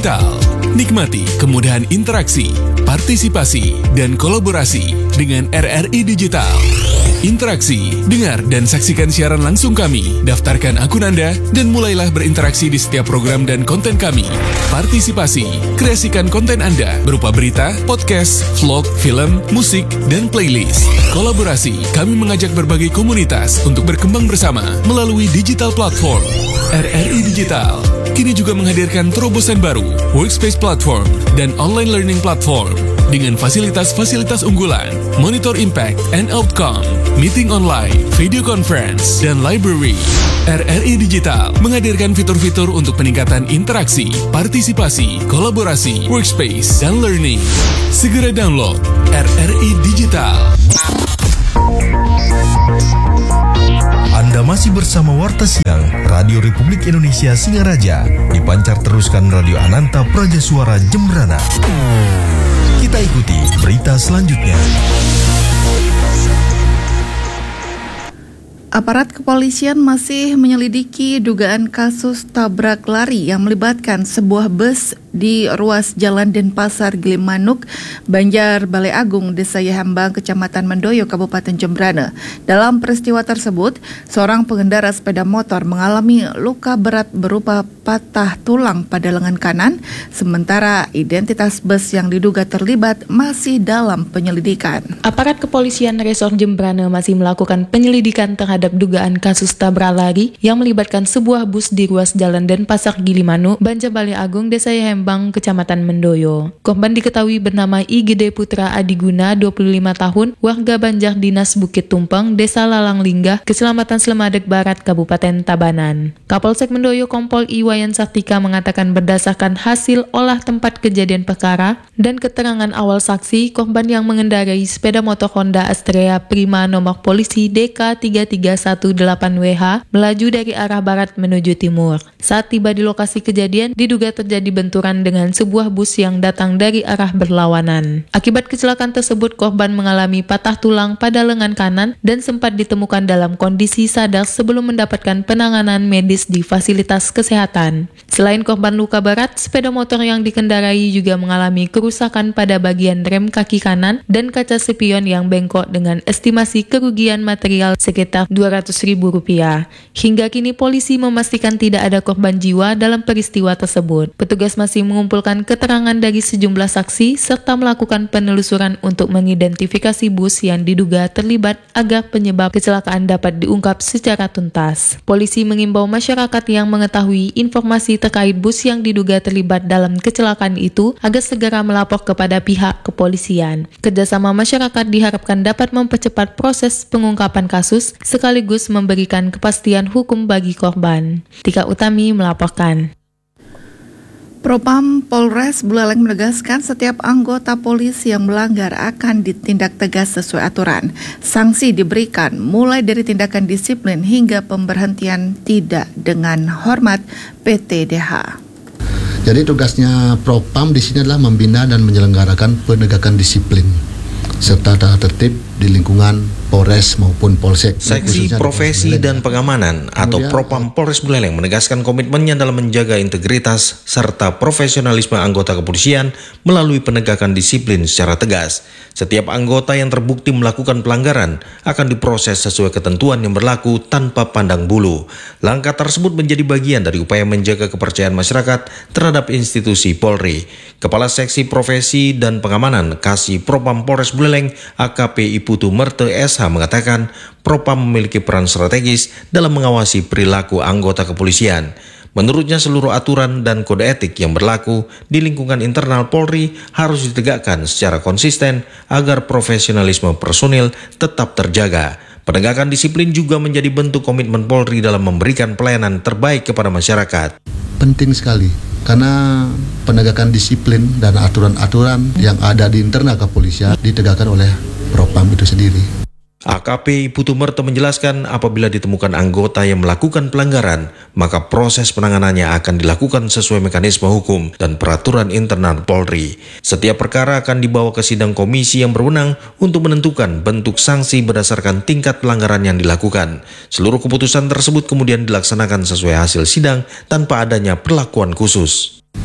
Digital. Nikmati kemudahan interaksi, partisipasi, dan kolaborasi dengan RRI Digital. Interaksi, dengar dan saksikan siaran langsung kami, daftarkan akun Anda, dan mulailah berinteraksi di setiap program dan konten kami. Partisipasi, kreasikan konten Anda berupa berita, podcast, vlog, film, musik, dan playlist. Kolaborasi, kami mengajak berbagai komunitas untuk berkembang bersama melalui digital platform. RRI Digital kini juga menghadirkan terobosan baru, workspace platform, dan online learning platform dengan fasilitas-fasilitas unggulan, monitor impact and outcome, meeting online, video conference, dan library. RRI Digital menghadirkan fitur-fitur untuk peningkatan interaksi, partisipasi, kolaborasi, workspace, dan learning. Segera download RRI Digital. Anda masih bersama Warta Siang Radio Republik Indonesia Singaraja, dipancar teruskan Radio Ananta Praja Suara Jembrana. Kita ikuti berita selanjutnya. Aparat kepolisian masih menyelidiki dugaan kasus tabrak lari yang melibatkan sebuah bus di ruas Jalan Denpasar Gilimanuk, Banjar Balai Agung, Desa Yahambang, Kecamatan Mendoyo, Kabupaten Jembrana. Dalam peristiwa tersebut, seorang pengendara sepeda motor mengalami luka berat berupa patah tulang pada lengan kanan, sementara identitas bus yang diduga terlibat masih dalam penyelidikan. Aparat kepolisian Resor Jembrana masih melakukan penyelidikan terhadap dugaan kasus tabrak lari yang melibatkan sebuah bus di ruas Jalan Denpasar Gilimanuk, Banjar Balai Agung, Desa Yahambang, Kecamatan Mendoyo. Korban diketahui bernama IGD Putra Adiguna, 25 tahun, warga Banjar Dinas Bukit Tumpeng, Desa Lalang Linggah, Kecamatan Slemadeg Barat, Kabupaten Tabanan. Kapolsek Mendoyo Kompol Iwayan Sartika mengatakan berdasarkan hasil olah tempat kejadian perkara dan keterangan awal saksi, korban yang mengendarai sepeda motor Honda Astrea Prima nomor polisi DK3318WH melaju dari arah barat menuju timur. Saat tiba di lokasi kejadian, diduga terjadi benturan dengan sebuah bus yang datang dari arah berlawanan. Akibat kecelakaan tersebut, korban mengalami patah tulang pada lengan kanan dan sempat ditemukan dalam kondisi sadar sebelum mendapatkan penanganan medis di fasilitas kesehatan. Selain korban luka berat, sepeda motor yang dikendarai juga mengalami kerusakan pada bagian rem kaki kanan dan kaca spion yang bengkok dengan estimasi kerugian material sekitar Rp200.000. Hingga kini polisi memastikan tidak ada korban jiwa dalam peristiwa tersebut. Petugas masih mengumpulkan keterangan dari sejumlah saksi serta melakukan penelusuran untuk mengidentifikasi bus yang diduga terlibat agar penyebab kecelakaan dapat diungkap secara tuntas. Polisi mengimbau masyarakat yang mengetahui informasi terkait bus yang diduga terlibat dalam kecelakaan itu agar segera melapor kepada pihak kepolisian. Kerjasama masyarakat diharapkan dapat mempercepat proses pengungkapan kasus sekaligus memberikan kepastian hukum bagi korban. Tika Utami melaporkan. Propam Polres Buleleng menegaskan setiap anggota polisi yang melanggar akan ditindak tegas sesuai aturan. Sanksi diberikan mulai dari tindakan disiplin hingga pemberhentian tidak dengan hormat PTDH. Jadi tugasnya Propam di sini adalah membina dan menyelenggarakan penegakan disiplin serta tata tertib di lingkungan Polres maupun Polsek. Seksi Profesi dan Pengamanan atau Propam Polres Buleleng menegaskan komitmennya dalam menjaga integritas serta profesionalisme anggota kepolisian melalui penegakan disiplin secara tegas. Setiap anggota yang terbukti melakukan pelanggaran akan diproses sesuai ketentuan yang berlaku tanpa pandang bulu. Langkah tersebut menjadi bagian dari upaya menjaga kepercayaan masyarakat terhadap institusi Polri. Kepala Seksi Profesi dan Pengamanan Kasih Propam Polres Buleleng AKP Iputu Merte SH mengatakan Propam memiliki peran strategis dalam mengawasi perilaku anggota kepolisian. Menurutnya seluruh aturan dan kode etik yang berlaku di lingkungan internal Polri harus ditegakkan secara konsisten agar profesionalisme personil tetap terjaga. Penegakan disiplin juga menjadi bentuk komitmen Polri dalam memberikan pelayanan terbaik kepada masyarakat. Penting sekali karena penegakan disiplin dan aturan-aturan yang ada di internal kepolisian ditegakkan oleh Propam itu sendiri. AKP Iputu Merte menjelaskan apabila ditemukan anggota yang melakukan pelanggaran, maka proses penanganannya akan dilakukan sesuai mekanisme hukum dan peraturan internal Polri. Setiap perkara akan dibawa ke sidang komisi yang berwenang untuk menentukan bentuk sanksi berdasarkan tingkat pelanggaran yang dilakukan. Seluruh keputusan tersebut kemudian dilaksanakan sesuai hasil sidang tanpa adanya perlakuan khusus.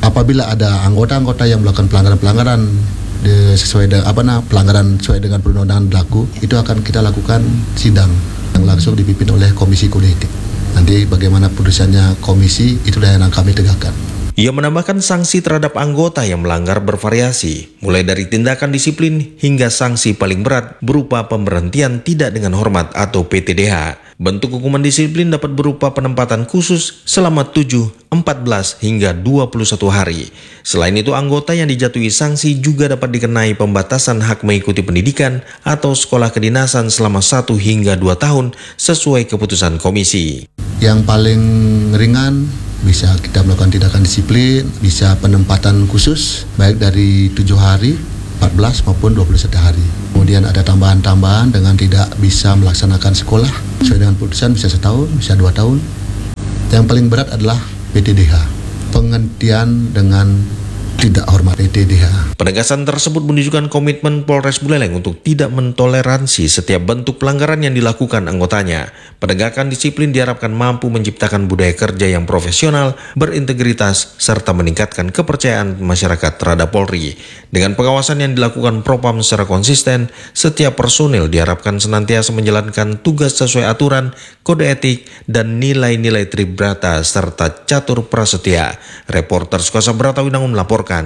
Apabila ada anggota-anggota yang melakukan pelanggaran-pelanggaran sesuai dengan pelanggaran sesuai dengan perundang-undangan berlaku, itu akan kita lakukan sidang yang langsung dipimpin oleh Komisi Kode Etik. Nanti bagaimana putusannya komisi, itulah yang kami tegakkan. Ia menambahkan sanksi terhadap anggota yang melanggar bervariasi, mulai dari tindakan disiplin hingga sanksi paling berat berupa pemberhentian tidak dengan hormat atau PTDH. Bentuk hukuman disiplin dapat berupa penempatan khusus selama 7, 14, hingga 21 hari. Selain itu, anggota yang dijatuhi sanksi juga dapat dikenai pembatasan hak mengikuti pendidikan atau sekolah kedinasan selama 1 hingga 2 tahun sesuai keputusan komisi. Yang paling ringan bisa kita melakukan tindakan disiplin, bisa penempatan khusus baik dari 7 hari, 14 maupun 21 hari. Kemudian ada tambahan-tambahan dengan tidak bisa melaksanakan sekolah sesuai dengan putusan, bisa 1 tahun, bisa 2 tahun. Yang paling berat adalah PTDH, penghentian dengan tidak hormat, PTDH. Penegasan tersebut menunjukkan komitmen Polres Buleleng untuk tidak mentoleransi setiap bentuk pelanggaran yang dilakukan anggotanya. Penegakan disiplin diharapkan mampu menciptakan budaya kerja yang profesional, berintegritas, serta meningkatkan kepercayaan masyarakat terhadap Polri. Dengan pengawasan yang dilakukan Propam secara konsisten, setiap personil diharapkan senantiasa menjalankan tugas sesuai aturan, kode etik, dan nilai-nilai Tribrata serta catur prasetya. Reporter Sukosa Bratawinangun melaporkan.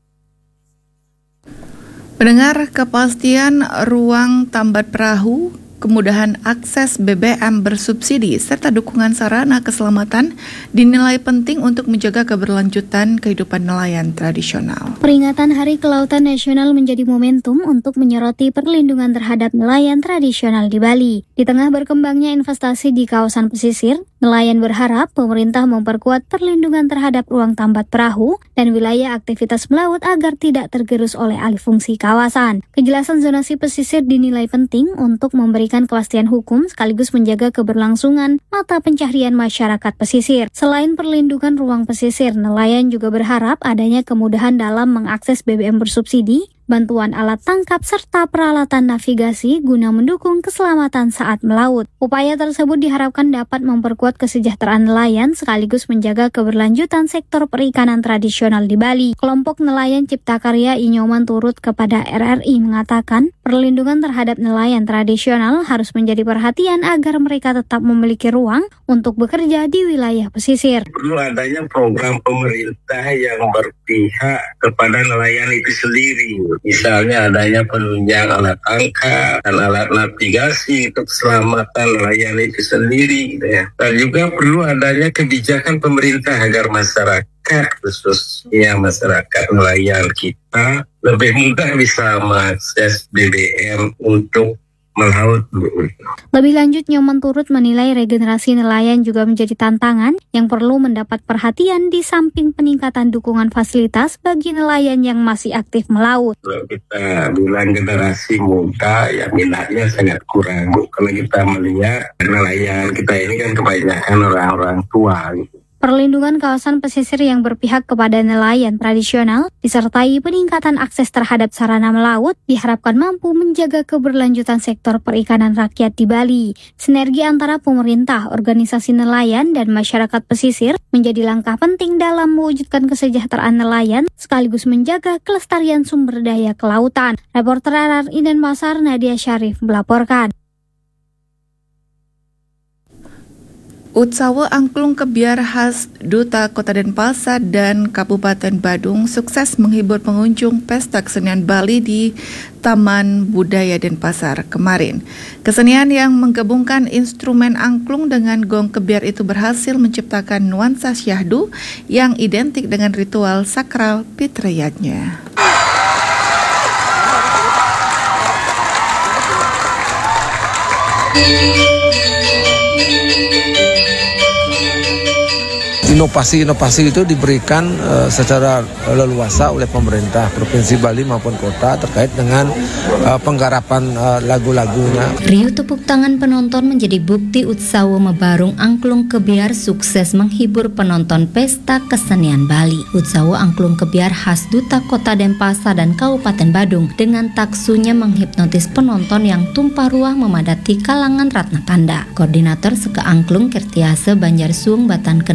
Pendengar, kepastian ruang tambat perahu, kemudahan akses BBM bersubsidi, serta dukungan sarana keselamatan dinilai penting untuk menjaga keberlanjutan kehidupan nelayan tradisional. Peringatan Hari Kelautan Nasional menjadi momentum untuk menyoroti perlindungan terhadap nelayan tradisional di Bali. Di tengah berkembangnya investasi di kawasan pesisir, nelayan berharap pemerintah memperkuat perlindungan terhadap ruang tambat perahu dan wilayah aktivitas melaut agar tidak tergerus oleh alih fungsi kawasan. Kejelasan zonasi pesisir dinilai penting untuk memberikan kepastian hukum sekaligus menjaga keberlangsungan mata pencaharian masyarakat pesisir. Selain perlindungan ruang pesisir, nelayan juga berharap adanya kemudahan dalam mengakses BBM bersubsidi, bantuan alat tangkap, serta peralatan navigasi guna mendukung keselamatan saat melaut. Upaya tersebut diharapkan dapat memperkuat kesejahteraan nelayan sekaligus menjaga keberlanjutan sektor perikanan tradisional di Bali. Kelompok nelayan Cipta Karya Inyoman turut kepada RRI mengatakan perlindungan terhadap nelayan tradisional harus menjadi perhatian agar mereka tetap memiliki ruang untuk bekerja di wilayah pesisir. Perlu adanya program pemerintah yang berpihak kepada nelayan itu sendiri. Misalnya adanya penunjang alat tangkap dan alat navigasi untuk keselamatan nelayan itu sendiri, gitu ya. Dan juga perlu adanya kebijakan pemerintah agar masyarakat, khususnya masyarakat nelayan kita, lebih mudah bisa mengakses BBM untuk melaut. Lebih lanjut, Nyoman turut menilai regenerasi nelayan juga menjadi tantangan yang perlu mendapat perhatian di samping peningkatan dukungan fasilitas bagi nelayan yang masih aktif melaut. Kalau kita bilang generasi muda, ya minatnya sangat kurang. Kalau kita melihat nelayan kita ini kan kebanyakan orang-orang tua gitu. Perlindungan kawasan pesisir yang berpihak kepada nelayan tradisional disertai peningkatan akses terhadap sarana melaut diharapkan mampu menjaga keberlanjutan sektor perikanan rakyat di Bali. Sinergi antara pemerintah, organisasi nelayan, dan masyarakat pesisir menjadi langkah penting dalam mewujudkan kesejahteraan nelayan sekaligus menjaga kelestarian sumber daya kelautan. Reporter RRI Denpasar Nadia Syarif melaporkan. Utsawa Angklung Kebiar khas Duta Kota Denpasar dan Kabupaten Badung sukses menghibur pengunjung Pesta Kesenian Bali di Taman Budaya Denpasar kemarin. Kesenian yang menggabungkan instrumen angklung dengan gong kebiar itu berhasil menciptakan nuansa syahdu yang identik dengan ritual sakral fitriyatnya. Inovasi itu diberikan secara leluasa oleh pemerintah Provinsi Bali maupun kota terkait dengan penggarapan lagu-lagunya. Riuh tepuk tangan penonton menjadi bukti Utsawa Mebarung Angklung Kebiar sukses menghibur penonton Pesta Kesenian Bali. Utsawa Angklung Kebiar khas Duta Kota Denpasar dan Kabupaten Badung dengan taksunya menghipnotis penonton yang tumpah ruah memadati kalangan Ratna Tanda. Koordinator Seke Angklung Kertiase Banjarsuung Batan Kendal Duta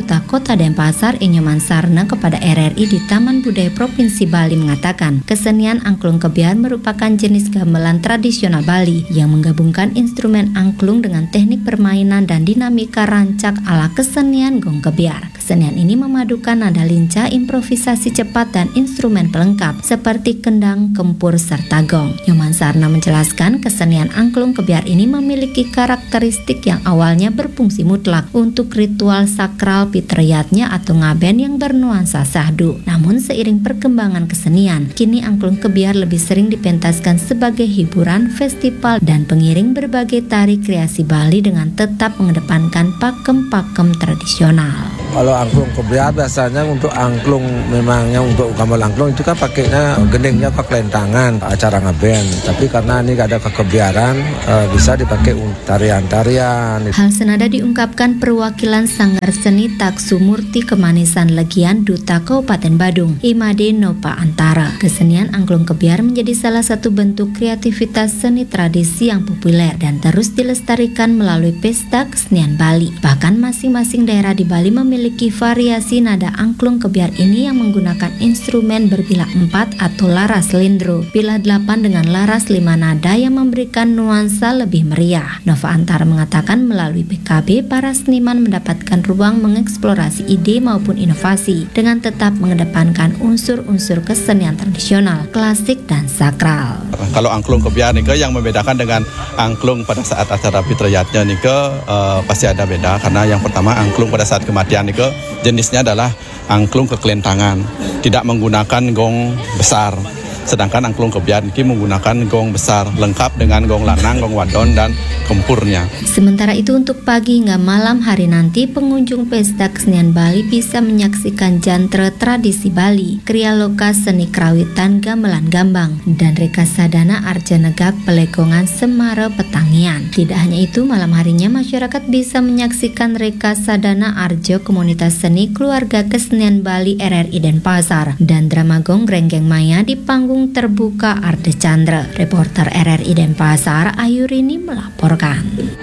Duta Kota Denpasar Inyoman Sarna kepada RRI di Taman Budaya Provinsi Bali mengatakan, kesenian angklung kebiar merupakan jenis gamelan tradisional Bali yang menggabungkan instrumen angklung dengan teknik permainan dan dinamika rancak ala kesenian gong kebiar. Kesenian ini memadukan nada lincah, improvisasi cepat, dan instrumen pelengkap seperti kendang, kempur, serta gong. Nyoman Sarna menjelaskan kesenian angklung kebiar ini memiliki karakteristik yang awalnya berfungsi mutlak untuk ritual sakral pitriyatnya atau ngaben yang bernuansa sahdu. Namun seiring perkembangan kesenian, kini angklung kebiar lebih sering dipentaskan sebagai hiburan, festival, dan pengiring berbagai tari kreasi Bali dengan tetap mengedepankan pakem-pakem tradisional. Kalau angklung kebiar biasanya untuk angklung, memangnya untuk gamelan angklung itu kan pakainya gendengnya ke kelentangan acara ngaben. Tapi karena ini ada kekebiaran, bisa dipakai tarian-tarian. Hal senada diungkapkan perwakilan Sanggar Seni Taksumurti Kemanisan Legian Duta Kabupaten Badung, Imade Nopa Antara. Kesenian angklung kebiar menjadi salah satu bentuk kreativitas seni tradisi yang populer dan terus dilestarikan melalui pesta kesenian Bali. Bahkan masing-masing daerah di Bali memiliki variasi nada angklung kebiar ini yang menggunakan instrumen berbilah 4 atau laras lindro, bilah 8 dengan laras 5 nada yang memberikan nuansa lebih meriah. Nova Antara mengatakan melalui PKB, para seniman mendapatkan ruang mengeksplorasi ide maupun inovasi dengan tetap mengedepankan unsur-unsur kesenian tradisional, klasik, dan sakral. Kalau angklung kebiar nih yang membedakan dengan angklung pada saat acara fitriyatnya nih pasti ada beda, karena yang pertama angklung pada saat kematian nih jenisnya adalah angklung kekelentangan, tidak menggunakan gong besar. Sedangkan angklung kebiar ini menggunakan gong besar, lengkap dengan gong lanang, gong wadon, dan kempurnya. Sementara itu untuk pagi hingga malam hari nanti, pengunjung pesta kesenian Bali bisa menyaksikan jantre tradisi Bali, kriya loka seni kerawitan gamelan gambang, dan reka sadana arja negak pelegongan semara petangian. Tidak hanya itu, malam harinya masyarakat bisa menyaksikan reka sadana arja komunitas seni keluarga kesenian Bali RRI Denpasar dan drama gong Grenggeng Maya di panggung terbuka Arde Chandra. Reporter RRI Denpasar Ayurini melaporkan.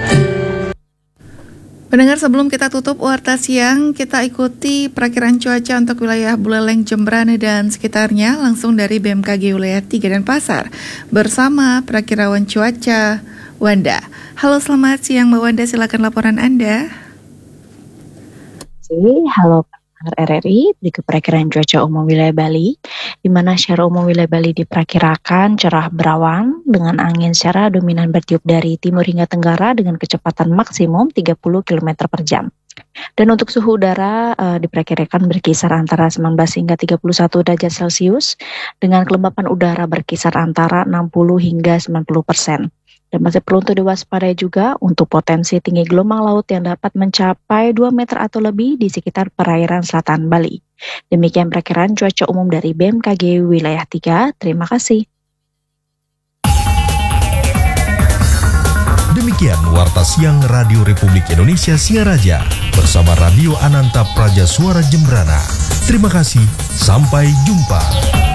Pendengar, sebelum kita tutup warta siang, kita ikuti perakiraan cuaca untuk wilayah Buleleng, Jembrana dan sekitarnya langsung dari BMKG wilayah 3 Denpasar bersama perakirawan cuaca Wanda. Halo, selamat siang Mbak Wanda, silakan laporan Anda. Halo RRI, berikut perakiraan cuaca umum wilayah Bali, di mana secara umum wilayah Bali diperkirakan cerah berawan dengan angin secara dominan bertiup dari timur hingga tenggara dengan kecepatan maksimum 30 km per jam. Dan untuk suhu udara diperkirakan berkisar antara 19 hingga 31 derajat Celcius dengan kelembapan udara berkisar antara 60 hingga 90%. Dan masih perlu untuk diwaspadai juga untuk potensi tinggi gelombang laut yang dapat mencapai 2 meter atau lebih di sekitar perairan selatan Bali. Demikian perakiraan cuaca umum dari BMKG wilayah 3. Terima kasih. Demikian Warta Siang Radio Republik Indonesia Singaraja bersama Radio Ananta Praja Suara Jembrana. Terima kasih, sampai jumpa.